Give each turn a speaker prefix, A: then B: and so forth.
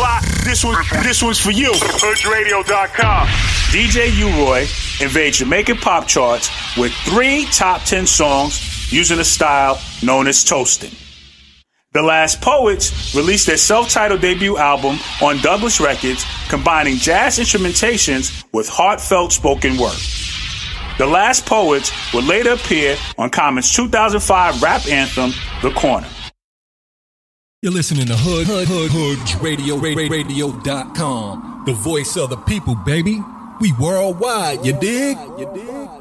A: lot. This one's for you. HoodRadio.com. DJ U-Roy invades Jamaican pop charts with 3 top 10 songs using a style known as toasting. The Last Poets released their self-titled debut album on Douglas Records, combining jazz instrumentations with heartfelt spoken word. The Last Poets would later appear on Common's 2005 rap anthem, The Corner.
B: You're listening to HoodRadio.com, the voice of the people, baby. We worldwide, you dig?